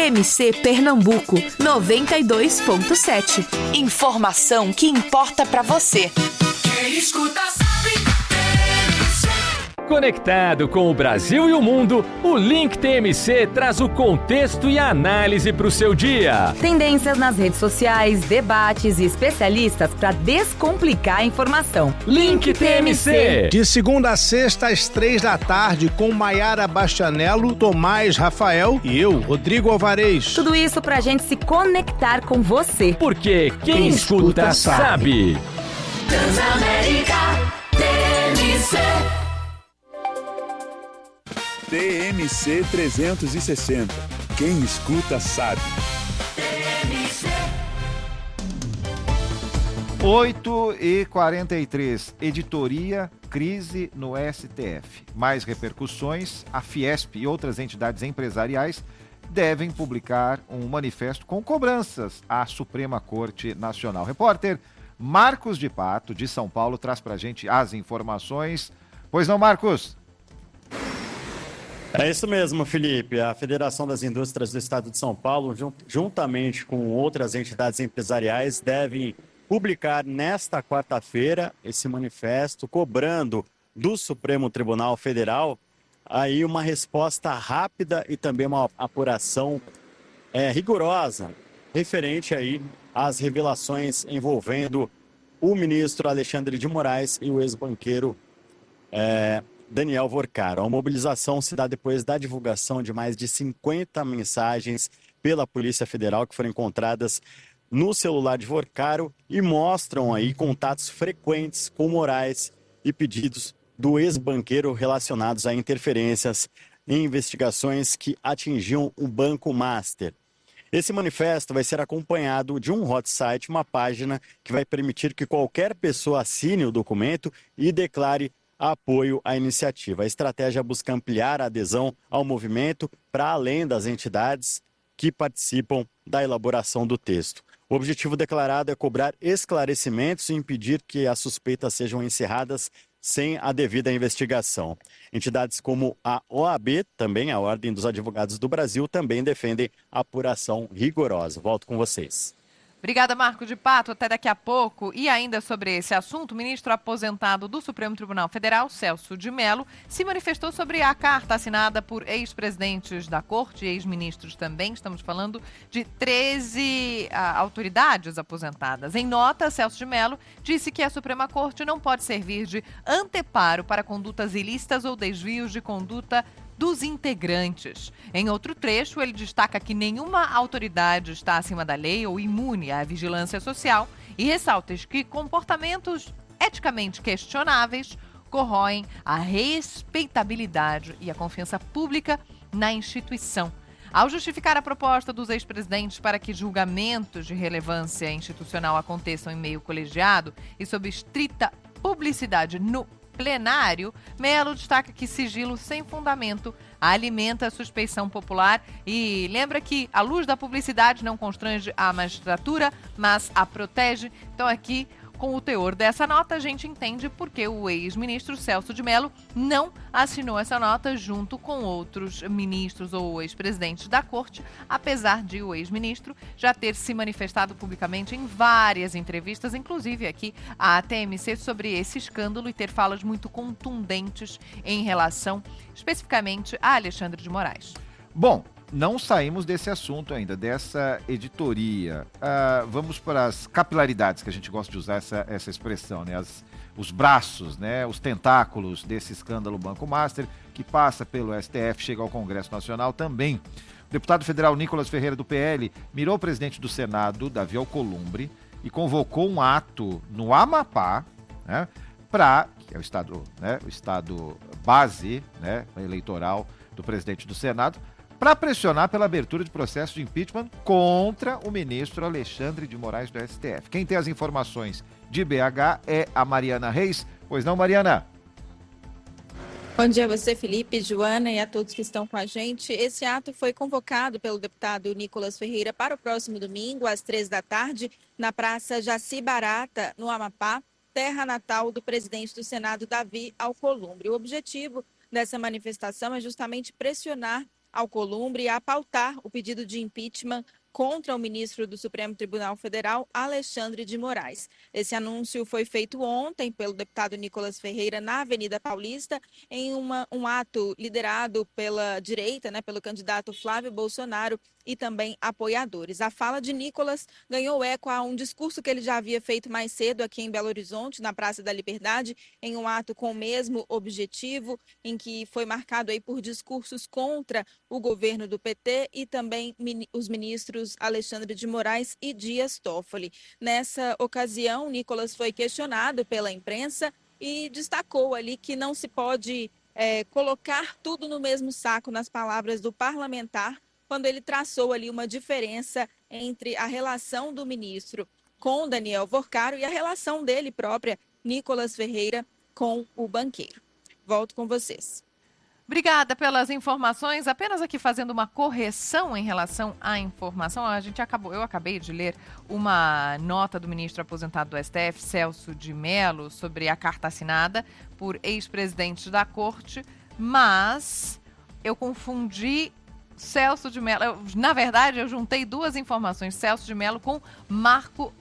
TMC Pernambuco 92.7. Informação que importa pra você. Quem escuta sabe. Conectado com o Brasil e o mundo, o Link TMC traz o contexto e a análise para o seu dia. Tendências nas redes sociais, debates e especialistas para descomplicar a informação. Link TMC. De segunda a sexta, às 3 da tarde, com Maiara Bastianello, Tomás Rafael e eu, Rodrigo Alvarez. Tudo isso para a gente se conectar com você. Porque quem escuta sabe. Transamérica TMC. TMC 360. Quem escuta sabe. 8h43. Editoria Crise no STF. Mais repercussões. A Fiesp e outras entidades empresariais devem publicar um manifesto com cobranças à Suprema Corte Nacional. Repórter Marcos de Pato, de São Paulo, traz pra gente as informações. Pois não, Marcos? É isso mesmo, Felipe. A Federação das Indústrias do Estado de São Paulo, juntamente com outras entidades empresariais, devem publicar nesta quarta-feira esse manifesto cobrando do Supremo Tribunal Federal aí uma resposta rápida e também uma apuração rigorosa referente aí às revelações envolvendo o ministro Alexandre de Moraes e o ex-banqueiro Daniel Vorcaro. A mobilização se dá depois da divulgação de mais de 50 mensagens pela Polícia Federal que foram encontradas no celular de Vorcaro e mostram aí contatos frequentes com Moraes e pedidos do ex-banqueiro relacionados a interferências em investigações que atingiam o Banco Master. Esse manifesto vai ser acompanhado de um hot site, uma página que vai permitir que qualquer pessoa assine o documento e declare apoio à iniciativa. A estratégia busca ampliar a adesão ao movimento para além das entidades que participam da elaboração do texto. O objetivo declarado é cobrar esclarecimentos e impedir que as suspeitas sejam encerradas sem a devida investigação. Entidades como a OAB, também a Ordem dos Advogados do Brasil, também defendem apuração rigorosa. Volto com vocês. Obrigada, Marco de Pato. Até daqui a pouco. E ainda sobre esse assunto, o ministro aposentado do Supremo Tribunal Federal, Celso de Mello, se manifestou sobre a carta assinada por ex-presidentes da Corte e ex-ministros também. Estamos falando de 13 autoridades aposentadas. Em nota, Celso de Mello disse que a Suprema Corte não pode servir de anteparo para condutas ilícitas ou desvios de conduta dos integrantes. Em outro trecho, ele destaca que nenhuma autoridade está acima da lei ou imune à vigilância social e ressalta que comportamentos eticamente questionáveis corroem a respeitabilidade e a confiança pública na instituição. Ao justificar a proposta dos ex-presidentes para que julgamentos de relevância institucional aconteçam em meio colegiado e sob estrita publicidade no plenário, Mello destaca que sigilo sem fundamento alimenta a suspeição popular e lembra que a luz da publicidade não constrange a magistratura, mas a protege. Então aqui, com o teor dessa nota, a gente entende por que o ex-ministro Celso de Mello não assinou essa nota junto com outros ministros ou ex-presidentes da Corte, apesar de o ex-ministro já ter se manifestado publicamente em várias entrevistas, inclusive aqui à TMC, sobre esse escândalo e ter falas muito contundentes em relação especificamente a Alexandre de Moraes. Bom, não saímos desse assunto ainda, dessa editoria. Vamos para as capilaridades, que a gente gosta de usar essa expressão, né? Os braços, né? Os tentáculos desse escândalo Banco Master, que passa pelo STF, chega ao Congresso Nacional também. O deputado federal Nicolas Ferreira, do PL, mirou o presidente do Senado, Davi Alcolumbre, e convocou um ato no Amapá, né? Que é o estado base, né? Eleitoral do presidente do Senado, para pressionar pela abertura de processo de impeachment contra o ministro Alexandre de Moraes do STF. Quem tem as informações de BH é a Mariana Reis. Pois não, Mariana? Bom dia a você, Felipe, Joana e a todos que estão com a gente. Esse ato foi convocado pelo deputado Nicolas Ferreira para o próximo domingo, às 15h, na Praça Jaci Barata, no Amapá, terra natal do presidente do Senado, Davi Alcolumbre. O objetivo dessa manifestação é justamente pressionar Alcolumbre a pautar o pedido de impeachment contra o ministro do Supremo Tribunal Federal, Alexandre de Moraes. Esse anúncio foi feito ontem pelo deputado Nicolas Ferreira na Avenida Paulista, em um ato liderado pela direita, pelo candidato Flávio Bolsonaro e também apoiadores. A fala de Nicolas ganhou eco a um discurso que ele já havia feito mais cedo aqui em Belo Horizonte, na Praça da Liberdade, em um ato com o mesmo objetivo, em que foi marcado aí por discursos contra o governo do PT e também os ministros Alexandre de Moraes e Dias Toffoli. Nessa ocasião, Nicolas foi questionado pela imprensa e destacou ali que não se pode colocar tudo no mesmo saco, nas palavras do parlamentar, quando ele traçou ali uma diferença entre a relação do ministro com Daniel Vorcaro e a relação dele própria, Nicolas Ferreira, com o banqueiro. Volto com vocês. Obrigada pelas informações. Apenas aqui fazendo uma correção em relação à informação. Eu acabei de ler uma nota do ministro aposentado do STF, Celso de Mello, sobre a carta assinada por ex-presidentes da corte, mas eu confundi Celso de Mello. Na verdade, eu juntei duas informações, Celso de Mello com Marco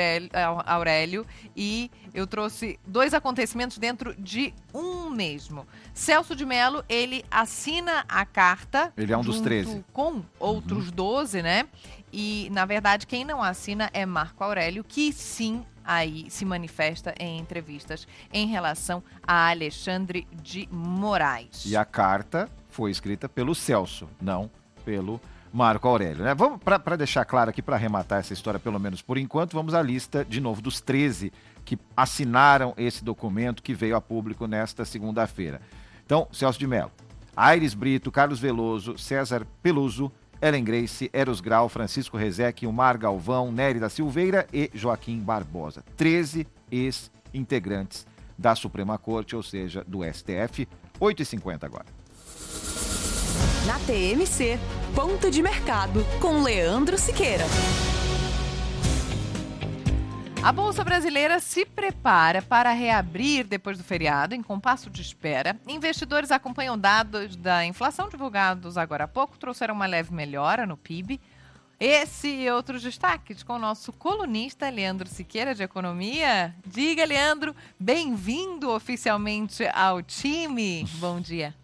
Aurélio, e eu trouxe dois acontecimentos dentro de um mesmo. Celso de Mello, ele assina a carta. Ele é um dos 13. Com outros 12, né? E, na verdade, quem não assina é Marco Aurélio, que sim, aí se manifesta em entrevistas em relação a Alexandre de Moraes. E a carta foi escrita pelo Celso, não pelo Marco Aurélio, né? Vamos, para deixar claro aqui, para arrematar essa história, pelo menos por enquanto, vamos à lista, de novo, dos 13 que assinaram esse documento que veio a público nesta segunda-feira. Então, Celso de Mello, Aires Brito, Carlos Veloso, César Peluso, Ellen Grace, Eros Grau, Francisco Rezec, Umar Galvão, Nery da Silveira e Joaquim Barbosa. 13 ex-integrantes da Suprema Corte, ou seja, do STF. 8h50 agora. Na TMC, ponto de mercado com Leandro Siqueira. A Bolsa Brasileira se prepara para reabrir depois do feriado, em compasso de espera. Investidores acompanham dados da inflação divulgados agora há pouco, trouxeram uma leve melhora no PIB. Esse e outros destaques com o nosso colunista Leandro Siqueira, de Economia. Diga, Leandro, bem-vindo oficialmente ao time. Bom dia.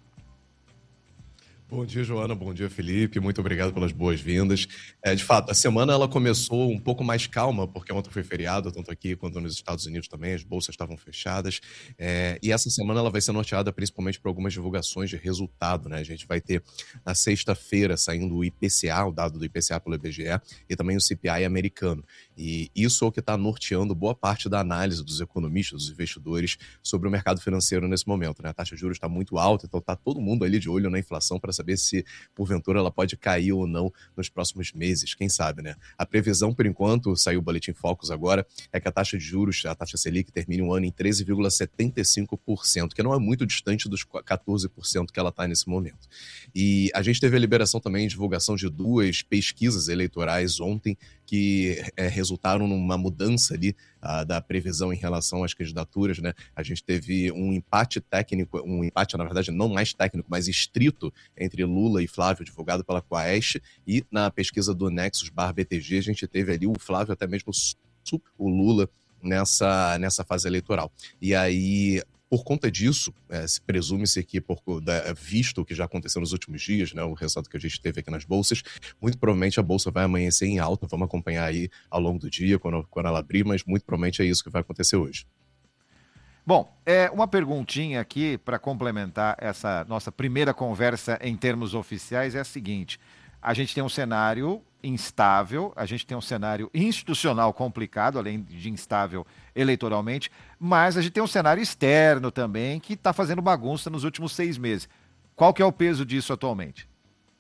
Bom dia, Joana. Bom dia, Felipe. Muito obrigado pelas boas-vindas. De fato, a semana ela começou um pouco mais calma, porque ontem foi feriado, tanto aqui quanto nos Estados Unidos também, as bolsas estavam fechadas. E essa semana ela vai ser norteada principalmente por algumas divulgações de resultado, né? A gente vai ter na sexta-feira saindo o IPCA, o dado do IPCA pelo IBGE, e também o CPI americano. E isso é o que está norteando boa parte da análise dos economistas, dos investidores, sobre o mercado financeiro nesse momento, né? A taxa de juros está muito alta, então está todo mundo ali de olho na inflação para saber se, porventura, ela pode cair ou não nos próximos meses, quem sabe, né? A previsão, por enquanto, saiu o Boletim Focus agora, é que a taxa de juros, a taxa Selic, termine o ano em 13,75%, que não é muito distante dos 14% que ela está nesse momento. E a gente teve a liberação também, divulgação de duas pesquisas eleitorais ontem, que resultaram numa mudança ali da previsão em relação às candidaturas, né? A gente teve um empate técnico, na verdade, não mais técnico, mas estrito entre Lula e Flávio, divulgado pela Quaest, e na pesquisa do Nexus/BTG, a gente teve ali o Flávio até mesmo o Lula nessa fase eleitoral. E aí, por conta disso, se presume-se que, visto o que já aconteceu nos últimos dias, né, o resultado que a gente teve aqui nas bolsas, muito provavelmente a bolsa vai amanhecer em alta. Vamos acompanhar aí ao longo do dia, quando ela abrir, mas muito provavelmente é isso que vai acontecer hoje. Bom, uma perguntinha aqui para complementar essa nossa primeira conversa em termos oficiais é a seguinte: a gente tem um cenário instável, a gente tem um cenário institucional complicado, além de instável eleitoralmente, mas a gente tem um cenário externo também que está fazendo bagunça nos últimos 6 meses. Qual que é o peso disso atualmente?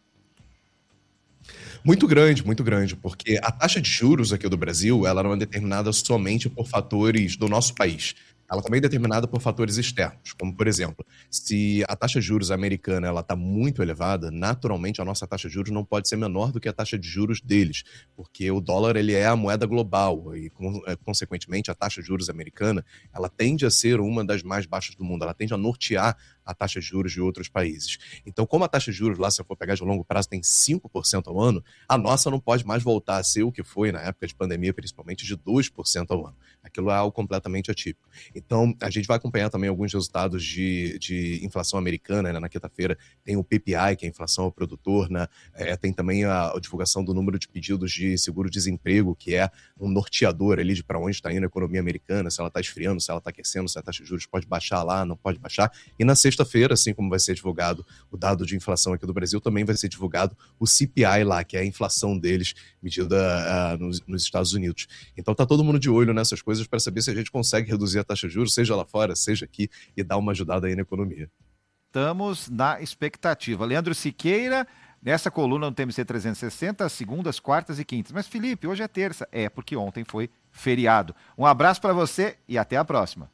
Muito grande, porque a taxa de juros aqui do Brasil, ela não é determinada somente por fatores do nosso país. Ela também é determinada por fatores externos, como, por exemplo, se a taxa de juros americana está muito elevada, naturalmente a nossa taxa de juros não pode ser menor do que a taxa de juros deles, porque o dólar ele é a moeda global e, consequentemente, a taxa de juros americana ela tende a ser uma das mais baixas do mundo, ela tende a nortear a taxa de juros de outros países. Então, como a taxa de juros lá, se eu for pegar de longo prazo, tem 5% ao ano, a nossa não pode mais voltar a ser o que foi na época de pandemia, principalmente de 2% ao ano. Aquilo é algo completamente atípico. Então, a gente vai acompanhar também alguns resultados de inflação americana, né? Na quinta-feira tem o PPI, que é a inflação ao produtor, né? Tem também a divulgação do número de pedidos de seguro-desemprego, que é um norteador ali de para onde está indo a economia americana, se ela está esfriando, se ela está aquecendo, se a taxa de juros pode baixar lá, não pode baixar. E na sexta-feira, assim como vai ser divulgado o dado de inflação aqui do Brasil, também vai ser divulgado o CPI lá, que é a inflação deles medida nos Estados Unidos. Então tá todo mundo de olho nessas coisas para saber se a gente consegue reduzir a taxa de juros, seja lá fora, seja aqui, e dar uma ajudada aí na economia. Estamos na expectativa. Leandro Siqueira, nessa coluna no TMC 360, segundas, quartas e quintas. Mas, Felipe, hoje é terça. É, porque ontem foi feriado. Um abraço para você e até a próxima.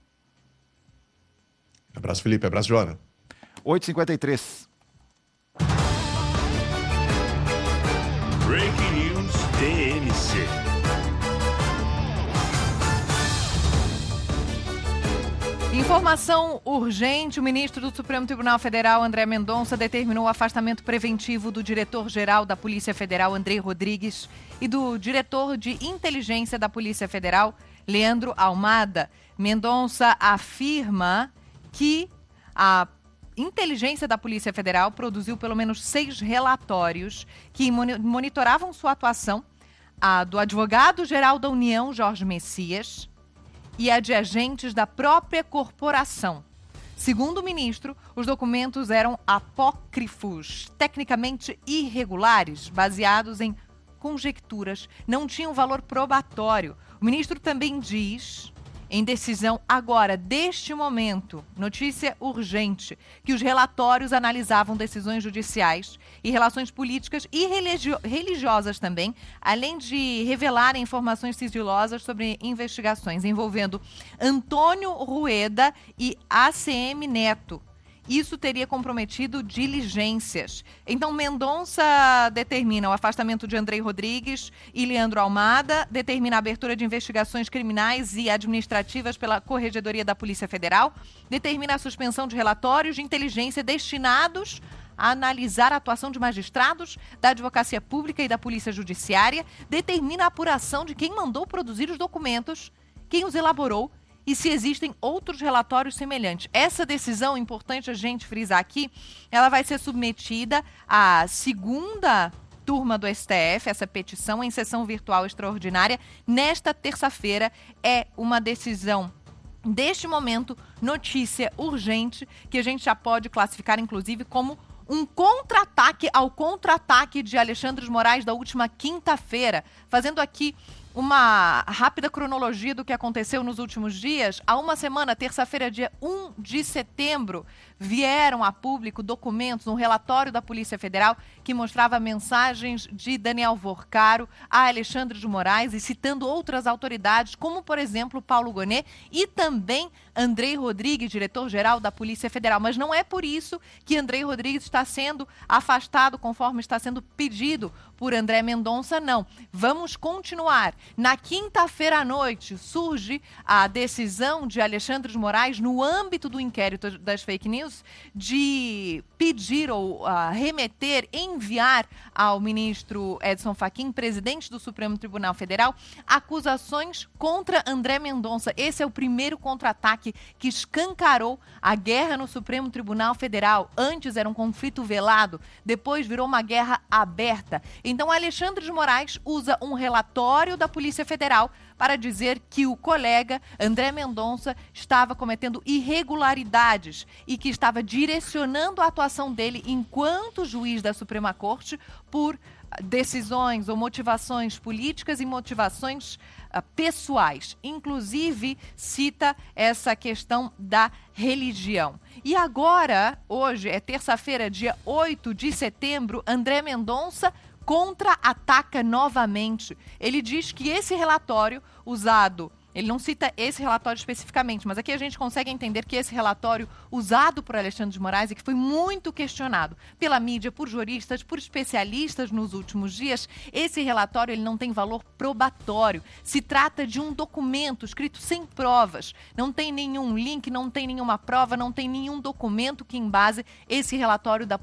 Abraço, Felipe. Abraço, Joana. 8h53. Breaking News TMC. Informação urgente: o ministro do Supremo Tribunal Federal, André Mendonça, determinou o afastamento preventivo do diretor-geral da Polícia Federal, Andrei Rodrigues, e do diretor de inteligência da Polícia Federal, Leandro Almada. Mendonça afirma que a inteligência da Polícia Federal produziu pelo menos 6 relatórios que monitoravam sua atuação, a do advogado-geral da União, Jorge Messias, e a de agentes da própria corporação. Segundo o ministro, os documentos eram apócrifos, tecnicamente irregulares, baseados em conjecturas, não tinham valor probatório. O ministro também diz, em decisão agora, deste momento, notícia urgente, que os relatórios analisavam decisões judiciais e relações políticas e religiosas também, além de revelarem informações sigilosas sobre investigações envolvendo Antônio Rueda e ACM Neto. Isso teria comprometido diligências. Então, Mendonça determina o afastamento de Andrei Rodrigues e Leandro Almada, determina a abertura de investigações criminais e administrativas pela Corregedoria da Polícia Federal, determina a suspensão de relatórios de inteligência destinados a analisar a atuação de magistrados, da Advocacia Pública e da Polícia Judiciária, determina a apuração de quem mandou produzir os documentos, quem os elaborou, e se existem outros relatórios semelhantes. Essa decisão, importante a gente frisar aqui, ela vai ser submetida à segunda turma do STF, essa petição em sessão virtual extraordinária, nesta terça-feira. É uma decisão, deste momento, notícia urgente, que a gente já pode classificar, inclusive, como um contra-ataque ao contra-ataque de Alexandre de Moraes da última quinta-feira. Fazendo aqui uma rápida cronologia do que aconteceu nos últimos dias. Há uma semana, terça-feira, dia 1 de setembro, vieram a público documentos, um relatório da Polícia Federal que mostrava mensagens de Daniel Vorcaro a Alexandre de Moraes e citando outras autoridades, como, por exemplo, Paulo Gonet e também Andrei Rodrigues, diretor-geral da Polícia Federal. Mas não é por isso que Andrei Rodrigues está sendo afastado, conforme está sendo pedido por André Mendonça, não. Vamos continuar. Na quinta-feira à noite, surge a decisão de Alexandre de Moraes, no âmbito do inquérito das fake news, de pedir ou remeter, enviar ao ministro Edson Fachin, presidente do Supremo Tribunal Federal, acusações contra André Mendonça. Esse é o primeiro contra-ataque que escancarou a guerra no Supremo Tribunal Federal. Antes era um conflito velado, depois virou uma guerra aberta. Então, Alexandre de Moraes usa um relatório da Polícia Federal para dizer que o colega André Mendonça estava cometendo irregularidades e que estava direcionando a atuação dele enquanto juiz da Suprema Corte por decisões ou motivações políticas e motivações pessoais. Inclusive, cita essa questão da religião. E agora, hoje é terça-feira, dia 8 de setembro, André Mendonça contra-ataca novamente. Ele diz que esse relatório, usado Ele não cita esse relatório especificamente, mas aqui a gente consegue entender que esse relatório usado por Alexandre de Moraes e que foi muito questionado pela mídia, por juristas, por especialistas nos últimos dias, esse relatório ele não tem valor probatório. Se trata de um documento escrito sem provas. Não tem nenhum link, não tem nenhuma prova, não tem nenhum documento que embase esse relatório da